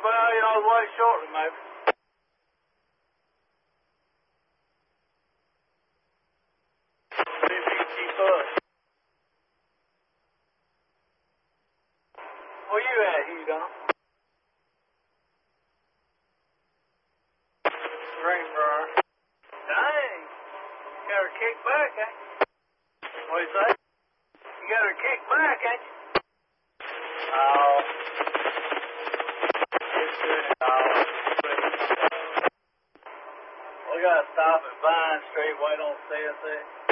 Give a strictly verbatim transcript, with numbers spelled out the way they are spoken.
Well, you know, wait shortly, maybe. See if you can keep up. Where you at, Hugh, Don? Greenbrier. Dang. Got her kicked back, ain't you? What do you say? You got her kicked back, ain't you? Oh. It's good. Oh. We gotta stop at Vine Street, wait on C S X.